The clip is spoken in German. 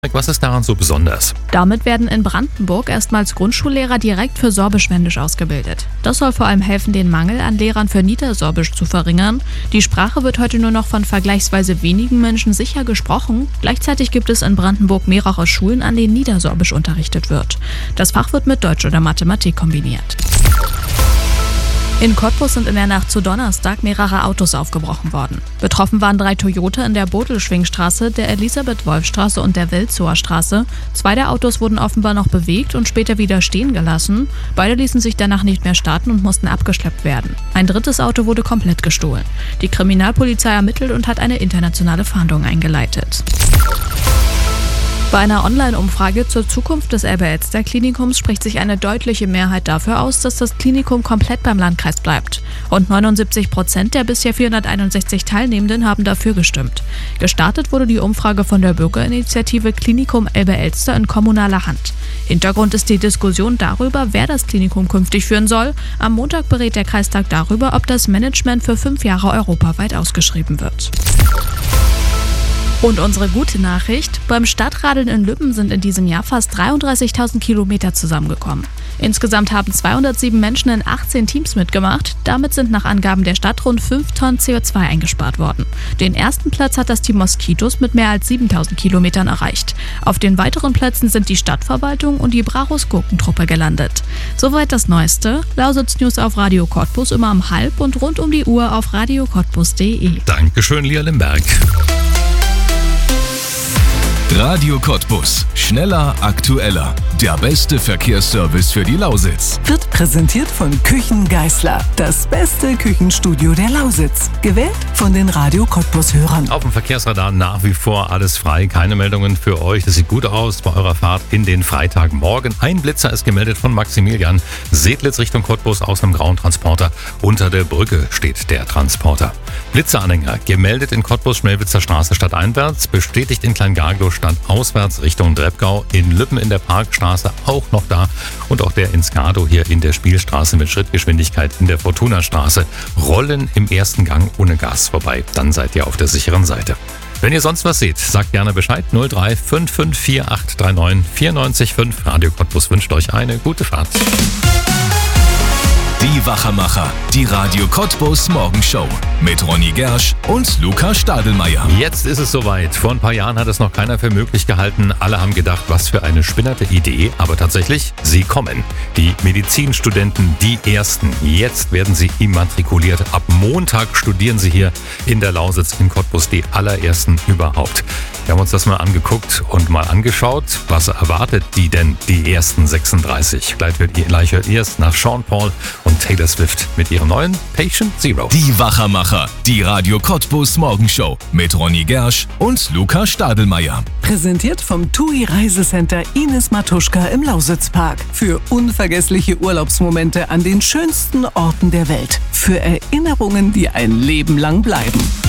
Was ist daran so besonders? Damit werden in Brandenburg erstmals Grundschullehrer direkt für Sorbisch-Wendisch ausgebildet. Das soll vor allem helfen, den Mangel an Lehrern für Niedersorbisch zu verringern. Die Sprache wird heute nur noch von vergleichsweise wenigen Menschen sicher gesprochen. Gleichzeitig gibt es in Brandenburg mehrere Schulen, an denen Niedersorbisch unterrichtet wird. Das Fach wird mit Deutsch oder Mathematik kombiniert. In Cottbus sind in der Nacht zu Donnerstag mehrere Autos aufgebrochen worden. Betroffen waren 3 Toyota in der Bodelschwingstraße, der Elisabeth-Wolf-Straße und der Welzower Straße. 2 der Autos wurden offenbar noch bewegt und später wieder stehen gelassen. Beide ließen sich danach nicht mehr starten und mussten abgeschleppt werden. Ein 3. Auto wurde komplett gestohlen. Die Kriminalpolizei ermittelt und hat eine internationale Fahndung eingeleitet. Bei einer Online-Umfrage zur Zukunft des Elbe-Elster-Klinikums spricht sich eine deutliche Mehrheit dafür aus, dass das Klinikum komplett beim Landkreis bleibt. Rund 79% der bisher 461 Teilnehmenden haben dafür gestimmt. Gestartet wurde die Umfrage von der Bürgerinitiative Klinikum Elbe-Elster in kommunaler Hand. Hintergrund ist die Diskussion darüber, wer das Klinikum künftig führen soll. Am Montag berät der Kreistag darüber, ob das Management für 5 Jahre europaweit ausgeschrieben wird. Und unsere gute Nachricht: Beim Stadtradeln in Lübben sind in diesem Jahr fast 33.000 Kilometer zusammengekommen. Insgesamt haben 207 Menschen in 18 Teams mitgemacht. Damit sind nach Angaben der Stadt rund 5 Tonnen CO2 eingespart worden. Den ersten Platz hat das Team Moskitos mit mehr als 7.000 Kilometern erreicht. Auf den weiteren Plätzen sind die Stadtverwaltung und die Brachus Gurkentruppe gelandet. Soweit das Neueste. Lausitz News auf Radio Cottbus immer um 12:30 und rund um die Uhr auf radiocottbus.de. Dankeschön, Lia Limberg. Radio Cottbus. Schneller, aktueller. Der beste Verkehrsservice für die Lausitz. Wird präsentiert von Küchen Geisler. Das beste Küchenstudio der Lausitz. Gewählt von den Radio Cottbus-Hörern. Auf dem Verkehrsradar nach wie vor alles frei. Keine Meldungen für euch. Das sieht gut aus bei eurer Fahrt in den Freitagmorgen. Ein Blitzer ist gemeldet von Maximilian. Sedlitz Richtung Cottbus aus einem grauen Transporter. Unter der Brücke steht der Transporter. Blitzeranhänger gemeldet in Cottbus, Schmelwitzer Straße stadteinwärts. Bestätigt in Kleingarglow Stand auswärts Richtung Dreppgau. In Lübben in der Parkstraße auch noch da. Und auch der in Skado hier in der Spielstraße mit Schrittgeschwindigkeit in der Fortuna-Straße. Rollen im ersten Gang ohne Gas vorbei. Dann seid ihr auf der sicheren Seite. Wenn ihr sonst was seht, sagt gerne Bescheid. 03 55 4839 94 5. Radio Cottbus wünscht euch eine gute Fahrt. Die Wachermacher. Die Radio Cottbus Morgenshow. Mit Ronny Gersch und Luca Stadelmeier. Jetzt ist es soweit. Vor ein paar Jahren hat es noch keiner für möglich gehalten. Alle haben gedacht, was für eine spinnerte Idee. Aber tatsächlich, sie kommen. Die Medizinstudenten, die Ersten. Jetzt werden sie immatrikuliert. Ab Montag studieren sie hier in der Lausitz in Cottbus. Die allerersten überhaupt. Wir haben uns das mal angeguckt und mal angeschaut. Was erwartet die denn, die ersten 36? Gleich hört ihr es nach Sean Paul und Taylor Swift mit ihrem neuen Patient Zero. Die Wachermacher. Die Radio Cottbus Morgenshow. Mit Ronny Gersch und Luca Stadelmeier. Präsentiert vom TUI Reisecenter Ines Matuschka im Lausitzpark. Für unvergessliche Urlaubsmomente an den schönsten Orten der Welt. Für Erinnerungen, die ein Leben lang bleiben.